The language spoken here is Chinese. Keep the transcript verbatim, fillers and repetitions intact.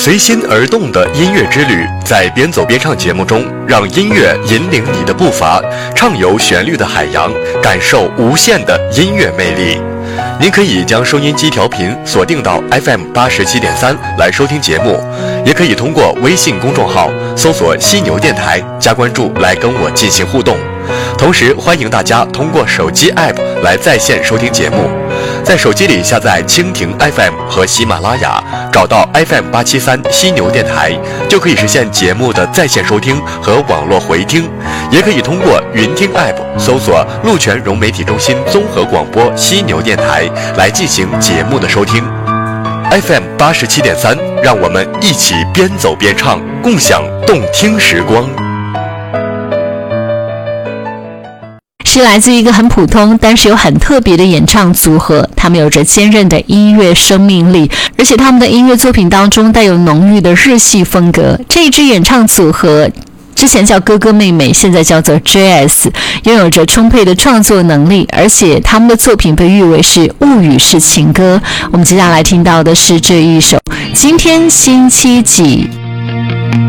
随心而动的音乐之旅，在边走边唱节目中，让音乐引领你的步伐，畅游旋律的海洋，感受无限的音乐魅力。您可以将收音机调频锁定到 F M 八十七点三来收听节目，也可以通过微信公众号搜索犀牛电台加关注来跟我进行互动。同时欢迎大家通过手机 App 来在线收听节目，在手机里下载蜻蜓 F M 和喜马拉雅，找到 F M 八七三犀牛电台，就可以实现节目的在线收听和网络回听。也可以通过云听 App 搜索鹿泉融媒体中心综合广播犀牛电台来进行节目的收听。F M 八十七点三，让我们一起边走边唱，共享动听时光。 是来自一个很普通但是有很特别的演唱组合，他们有着坚韧的音乐生命力，而且他们的音乐作品当中带有浓郁的日系风格。这一支演唱组合之前叫哥哥妹妹，现在叫做 J S， 拥有着充沛的创作能力，而且他们的作品被誉为是物语式情歌。我们接下来听到的是这一首今天星期几。